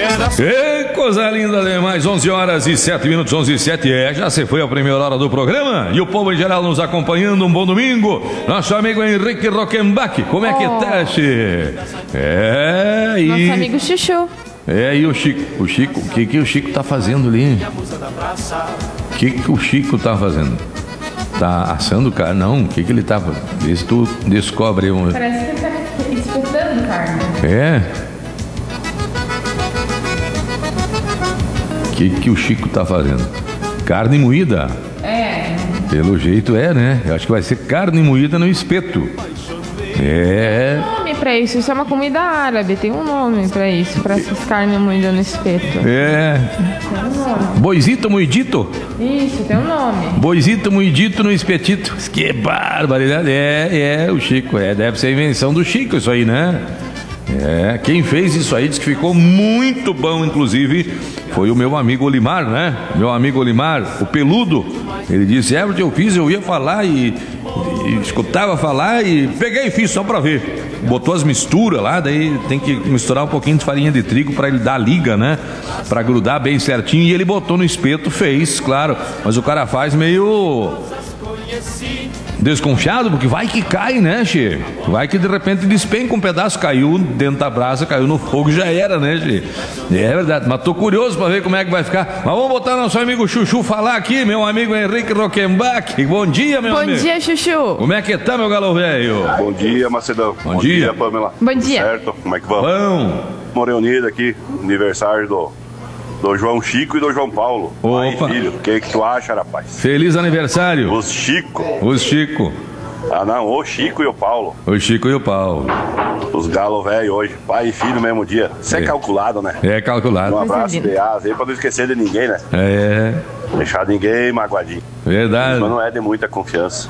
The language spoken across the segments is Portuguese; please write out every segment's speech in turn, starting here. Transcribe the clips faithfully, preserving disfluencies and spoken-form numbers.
Que coisa linda demais, onze horas e sete minutos, onze e sete, é, já se foi a primeira hora do programa, e o povo em geral nos acompanhando, um bom domingo, nosso amigo Henrique Rockenbach, como é que Oh. tá, che? É, e... Nosso amigo Chuchu. É, e o Chico, o Chico, o que que o Chico tá fazendo ali? O que que o Chico tá fazendo? Tá assando carne? Não, o que que ele tá fazendo? Vê se tu descobre um... Parece que ele tá espetando carne. É? O que que o Chico tá fazendo? Carne moída? É. Pelo jeito é, né? Eu acho que vai ser carne moída no espeto. É. Tem um nome pra isso, isso é uma comida árabe, tem um nome pra isso, pra essas carnes moídas no espeto. É. Tem um nome. Boizito moidito? Isso, tem um nome. Boizito moidito no espetito. Que barbaridade. É, é, o Chico. É, deve ser a invenção do Chico isso aí, né? É, quem fez isso aí disse que ficou muito bom, inclusive, foi o meu amigo Olimar, né? Meu amigo Olimar, o peludo. Ele disse, é, o que eu fiz, eu ia falar e, e escutava falar e peguei e fiz só pra ver. Botou as misturas lá, daí tem que misturar um pouquinho de farinha de trigo pra ele dar liga, né? Pra grudar bem certinho. E ele botou no espeto, fez, claro. Mas o cara faz meio... desconfiado, porque vai que cai, né, che? Vai que de repente despenca um pedaço, caiu dentro da brasa, caiu no fogo, já era, né, che? É verdade, mas tô curioso pra ver como é que vai ficar. Mas vamos botar nosso amigo Chuchu falar aqui, meu amigo Henrique Rockenbach. Bom dia, meu Bom amigo. Bom dia, Chuchu. Como é que tá, meu galo velho? Bom dia, Macedão. Bom, Bom dia. dia, Pamela. Bom Tudo dia. Certo? Como é que vamos? Bom. Estamos reunidos aqui, aniversário do, do João Chico e do João Paulo. Pai Opa. e filho. O que que tu acha, rapaz? Feliz aniversário. Os Chico. Os Chico. Ah, não, o Chico e o Paulo. O Chico e o Paulo. Os galos velho hoje. Pai e filho no mesmo dia. Isso é, É. calculado, né? É calculado. Um abraço de asa aí pra não esquecer de ninguém, né? É, Deixar ninguém magoadinho. verdade. Mas não é de muita confiança.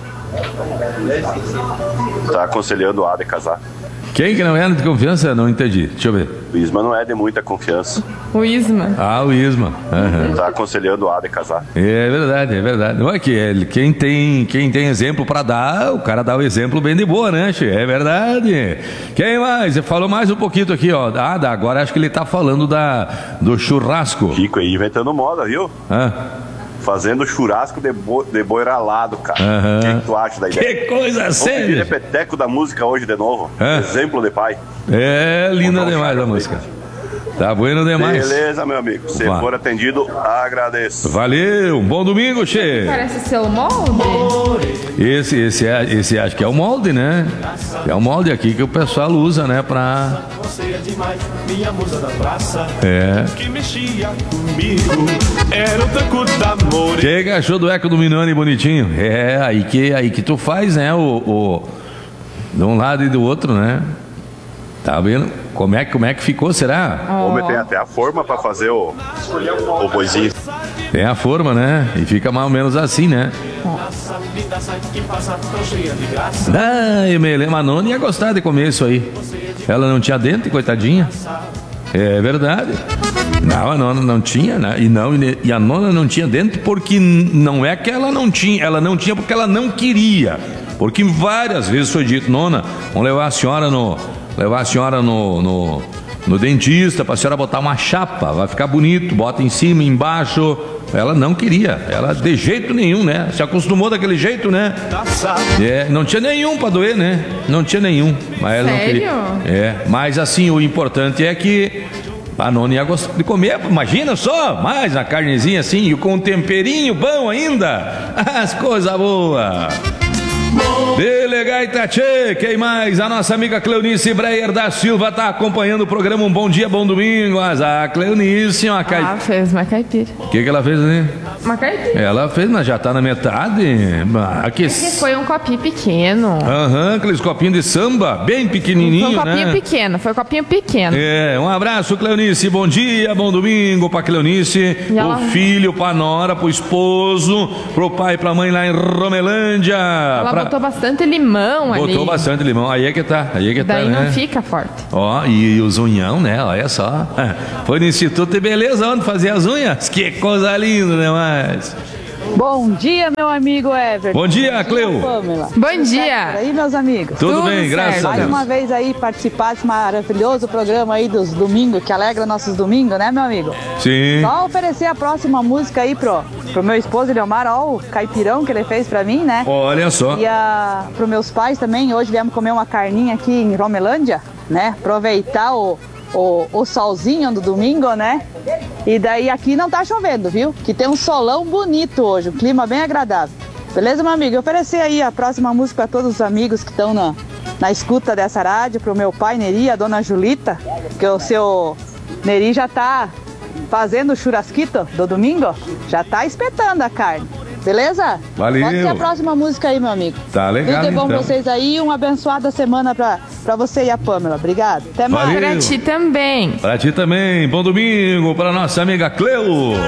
Tá aconselhando o Ada a casar. Quem que não é de confiança? Não entendi. Deixa eu ver. O Isma não é de muita confiança. O Isma. Ah, o Isma. Aham. Tá aconselhando o Ada a casar. É verdade, é verdade. Não é que ele, quem tem, quem tem exemplo pra dar, o cara dá o exemplo bem de boa, né, che? É verdade. Quem mais? Você falou mais um pouquinho aqui, ó. Ah, dá, agora acho que ele tá falando da, do churrasco. Chico aí inventando moda, viu? Ah, Fazendo churrasco de, bo de boi ralado, cara. O Aham. que, que tu acha da ideia? que coisa Vamos pedir séria. repeteco da música hoje de novo. É. Exemplo de pai. É linda Vamos dar um demais a charme. música. Tá bueno demais. Beleza, meu amigo. Se Vá. for atendido, agradeço. Valeu, um bom domingo, che. Parece ser o molde. Esse, esse, é- esse acho que é o molde, né? É o molde aqui que o pessoal usa, né? Pra. Você é demais, minha musa da praça. É. Que mexia comigo era o tranco da more. Que que achou do eco do Minani bonitinho? É, aí que, aí que tu faz, né? O, o, de um lado e do outro, né? Tá vendo? Como é, que- como é que ficou, será? O homem tem até a forma pra fazer o, o boizinho. Tem a forma, né? E fica mais ou menos assim, né? Essa vida sai que passa tão cheia de graça. Ai, me lembro, a nona ia gostar de comer isso aí. Ela não tinha dente, coitadinha. É verdade. Não, a nona não tinha, né? E, não, e a nona não tinha dente porque n- não é que ela não tinha, ela não tinha porque ela não queria. Porque várias vezes foi dito, nona, vamos levar a senhora no. Levar a senhora no. no no dentista, pra senhora botar uma chapa, vai ficar bonito, bota em cima, embaixo. Ela não queria, ela de jeito nenhum, né? Se acostumou daquele jeito, né? É, não tinha nenhum pra doer, né? Não tinha nenhum. Mas ela não queria. Sério? É, mas assim, o importante é que a nona ia gostar de comer, imagina só, mais a carnezinha assim, e com um temperinho bom ainda. As coisas boas. Delegata Tchê, quem mais? A nossa amiga Cleonice Breyer da Silva está acompanhando o programa Um Bom Dia, Bom Domingo. Mas a Cleonice, uma Ah, caipira. fez uma caipira. O que, que ela fez ali? Uma caipira. Ela fez, mas já tá na metade. Ah, que... Que foi um copinho pequeno. Aham, aqueles copinhos de samba, bem pequenininho, Foi um copinho né? pequeno, foi um copinho pequeno. É, um abraço, Cleonice. Bom dia, bom domingo pra Cleonice, E ela- o filho, pra nora, pro esposo, pro pai e pra mãe lá em Romelândia. Ela pra... botou bastante limão ali. Botou bastante limão, aí é que tá, aí é que Daí tá, não né? fica forte. Ó, e, e os unhão, né? Olha só. Foi no Instituto de Beleza onde fazia as unhas. Que coisa linda, né? Mas... Bom dia, meu amigo Everton. Bom dia, Cleo. Pamela. Bom Tudo dia. certo por aí, meus amigos? Tudo, Tudo bem, graças certo. a Mais Deus. uma vez aí participar desse maravilhoso programa aí dos domingos, que alegra nossos domingos, né, meu amigo? Sim. Só oferecer a próxima música aí pro, pro meu esposo Leomar, ó, o caipirão que ele fez pra mim, né? Olha só. E a, pro meus pais também, hoje viemos comer uma carninha aqui em Romelândia, né? Aproveitar o, o, o solzinho do domingo, né? E daí aqui não tá chovendo, viu? Que tem um solão bonito hoje, um clima bem agradável. Beleza, meu amigo? Eu oferecer aí a próxima música para todos os amigos que estão na, na escuta dessa rádio, pro meu pai Neri, a dona Julita, que o seu Neri já tá fazendo o churrasquito do domingo, já tá espetando a carne. Beleza? Valeu. Pode ser a próxima música aí, meu amigo. Tá legal, Tudo de bom então. pra vocês aí, uma abençoada semana pra, pra você e a Pamela. Obrigado. Até mais. Valeu. Pra ti também. Pra ti também. Bom domingo para nossa amiga Cleo.